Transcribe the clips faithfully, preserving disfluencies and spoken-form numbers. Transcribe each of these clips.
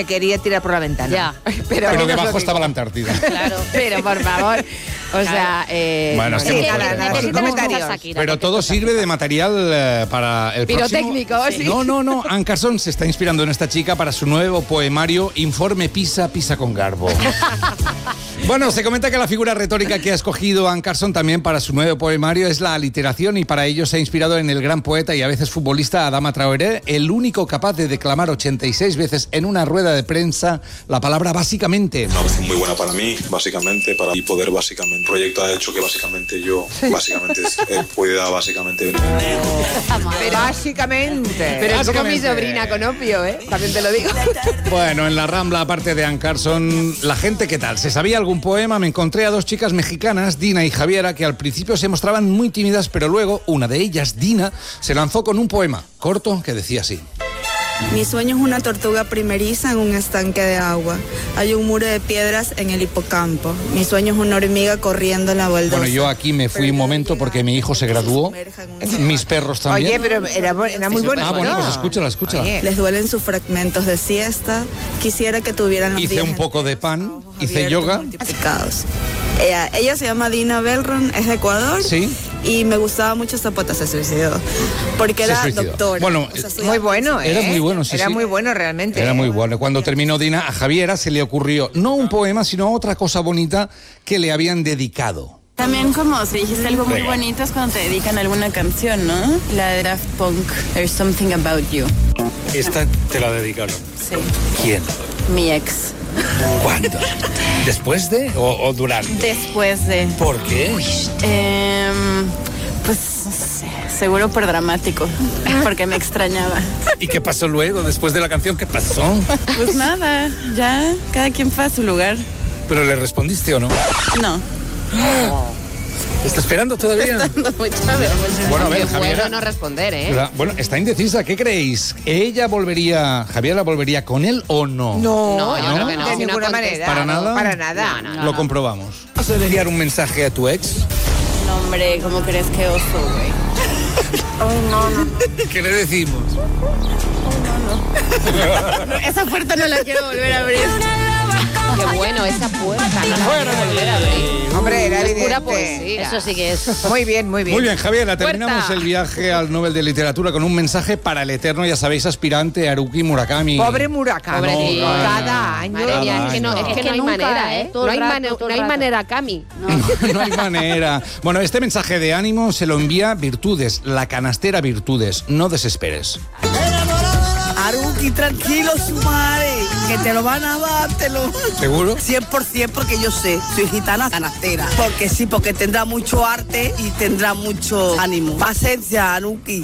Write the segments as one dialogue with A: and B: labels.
A: quería tirar por la ventana.
B: Ya.
C: Pero, pero debajo estaba la Antártida.
B: Claro.
A: Pero por favor, o sea, eh,
C: bueno,
A: sí,
C: sí,
A: nada, nada,
C: no,
A: sí,
C: no,
A: comentarios.
B: Shakira,
C: pero todo sirve de material eh, para el
A: pirotécnico,
C: próximo...
A: sí.
C: No, no, no. Anne Carson se está inspirando en esta chica para su nuevo poemario Informe Pisa, Pisa con Garbo. Bueno, se comenta que la figura retórica que ha escogido Anne Carson también para su nuevo poemario es la aliteración, y para ello se ha inspirado en el gran poeta y a veces futbolista Adama Traoré, el único capaz de declamar ochenta y seis veces en una rueda de prensa la palabra básicamente.
D: Una opción muy buena para mí, básicamente, para y poder básicamente. El proyecto ha hecho que básicamente yo básicamente eh, pueda básicamente.
A: Pero básicamente. Pero es como mi sobrina con opio, ¿eh? También te lo digo.
C: Bueno, en la Rambla, aparte de Anne Carson, la gente, ¿qué tal? ¿Se sabía algún poema? Me encontré a dos chicas mexicanas, Dina y Javiera, que al principio se mostraban muy tímidas, pero luego una de ellas, Dina, se lanzó con un poema corto que decía así.
E: Mi sueño es una tortuga primeriza en un estanque de agua. Hay un muro de piedras en el hipocampo. Mi sueño es una hormiga corriendo en la baldosa.
C: Bueno, yo aquí me fui un momento porque mi hijo se graduó. Mis perros también.
A: Oye, pero era, era muy bonito.
C: Ah, bueno, pues escúchala, escúchala.
A: Oye.
E: Les duelen sus fragmentos de siesta. Quisiera que tuvieran los
C: Hice
E: días
C: un poco de pan, hice
E: abiertos,
C: yoga.
E: multiplicados. Ella, ella se llama Dina Belron, es de Ecuador.
C: Sí.
E: Y me gustaba mucho esta poeta, se suicidó. Porque
C: Se
E: era
C: suicidó.
E: doctora.
C: Bueno,
E: o sea,
A: Muy bueno, ¿eh?
C: Era muy bueno, sí,
A: Era
C: sí.
A: muy bueno realmente.
C: Era
A: ¿eh?
C: muy bueno. Cuando terminó Dina, a Javiera se le ocurrió no un poema, sino otra cosa bonita que le habían dedicado.
F: También como si dijiste algo muy
C: Venga.
F: bonito es cuando te dedican alguna canción, ¿no? La de Daft Punk, There's Something About You.
C: Esta te la dedicaron.
F: Sí.
C: ¿Quién?
F: Mi ex.
C: ¿Cuándo? ¿Después de o, o durante?
F: Después de...
C: ¿Por qué?
F: Eh, pues, no sé, seguro por dramático, porque me extrañaba.
C: ¿Y qué pasó luego, después de la canción? ¿Qué pasó?
F: Pues nada, ya, cada quien fue a su lugar.
C: ¿Pero le respondiste o no?
F: No.
C: ¿Está esperando todavía?
F: Dando mucha vergüenza.
C: Bueno, a ver,
B: Qué
C: Javiera.
B: bueno no responder, ¿eh?
C: La- Bueno, está indecisa. ¿Qué creéis? ¿Ella volvería, Javiera volvería con él o no?
A: No,
B: No, yo
A: no,
B: creo que no.
A: de
B: Si no
A: ninguna
B: ha
A: manera.
C: ¿Para nada?
A: Para nada.
B: No, no,
C: Lo comprobamos. ¿Vas a enviar un mensaje a tu ex?
F: No, hombre, ¿cómo crees que oso, güey?
C: ¿Qué le decimos?
F: Esa puerta no la quiero volver a abrir.
B: Qué bueno, esa puerta. No la
C: Fuera.
B: quiero volver a abrir.
A: Hombre, era
B: Es pura
A: evidente.
B: poesía. Eso sí que es.
A: Muy bien, muy bien.
C: Muy bien, Javiera, terminamos
B: Puerta.
C: el viaje al Nobel de Literatura con un mensaje para el eterno, ya sabéis, aspirante Haruki Murakami.
A: Pobre Murakami.
B: Pobre tío.
A: Cada año.
B: Madre mía, es que no,
C: Cada
B: es que no hay
G: nunca,
B: manera,
G: ¿eh?
B: ¿eh?
G: Todo
B: No
G: el
B: hay,
G: rato,
B: mane-
G: todo el
B: no hay
G: rato.
B: manera, Cami.
C: No hay manera. Bueno, este mensaje de ánimo se lo envía Virtudes, la canastera Virtudes. No desesperes.
H: Haruki, tranquilo, su madre, que te lo van a dar, te lo...
C: ¿Seguro?
H: cien por ciento porque yo sé, soy gitana canastera. Porque sí, porque tendrá mucho arte y tendrá mucho ánimo. Paciencia, Haruki.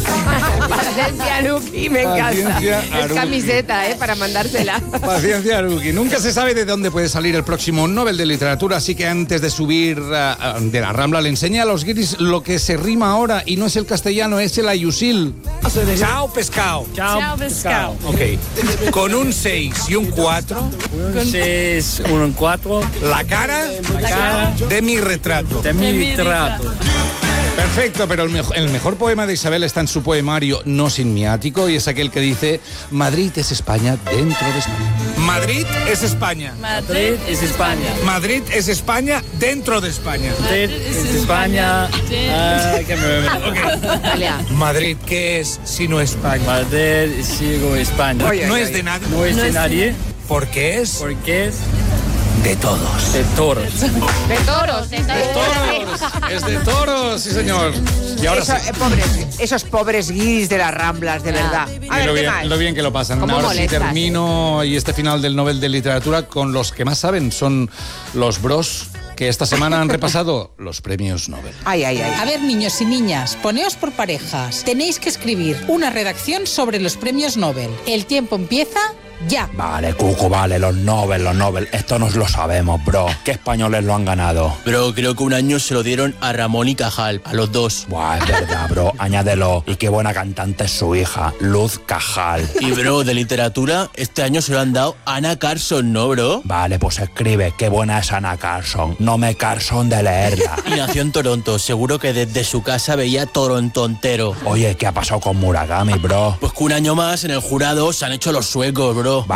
A: Paciencia, Haruki, me encanta.
C: Paciencia,
A: Es
C: Haruki.
A: camiseta, ¿eh? Para mandársela.
C: Paciencia, Haruki. Nunca se sabe de dónde puede salir el próximo Nobel de Literatura, así que antes de subir uh, de la Rambla le enseñé a los guiris lo que se rima ahora, y no es el castellano, es el ayusil. Chao, pescado.
F: Chao, pescado.
C: Ok. Con un seis y un cuatro,
I: Un seis, un cuatro,
C: la cara,
I: la cara
C: de mi retrato.
I: de mi retrato.
C: Perfecto, pero el, mejo- el mejor poema de Isabel está en su poemario No sin mi ático, y es aquel que dice: Madrid es España dentro de España. Madrid es España.
I: Madrid es España.
C: Madrid es España dentro de España.
I: Madrid es España. Ah, que me...
B: Dalia.
C: Madrid, ¿qué es si no España?
I: Madrid sigo España.
A: Oye,
C: No
A: oye,
C: es de nadie,
I: No es de nadie
C: porque es
I: porque es
C: de todos.
I: de toros.
B: De toros. De
C: Toros, es de toros, sí señor. Y ahora
A: Eso,
C: sí.
A: eh, pobres, esos pobres guiris de las Ramblas, de
B: Ya.
A: verdad.
C: Y
A: A ver,
C: lo,
A: ¿qué
C: bien,
A: más?
C: lo bien que lo pasan.
B: ¿Cómo
C: Ahora sí
B: molestas?
C: termino y este final del Nobel de Literatura con los que más saben. Son los bros que esta semana han repasado los premios Nobel.
A: Ay, ay,
J: A
A: ay.
J: ver, niños y niñas, poneos por parejas. Tenéis que escribir una redacción sobre los premios Nobel. El tiempo empieza ya.
K: Vale, Cuco, vale, los Nobel, los Nobel. Esto nos lo sabemos, bro. ¿Qué españoles lo han ganado?
L: Bro, creo que un año se lo dieron a Ramón y Cajal, a los dos.
K: Buah, es verdad, bro. Añádelo. Y qué buena cantante es su hija, Luz Cajal.
L: Y bro, de literatura, este año se lo han dado a Anna Carson, ¿no, bro?
K: Vale, pues escribe. Qué buena es Anna Carson. No me Carson de leerla.
L: Y nació en Toronto, seguro que desde su casa veía Toronto entero.
K: Oye, ¿qué ha pasado con Murakami, bro?
L: Pues que un año más en el jurado se han hecho los suecos, bro.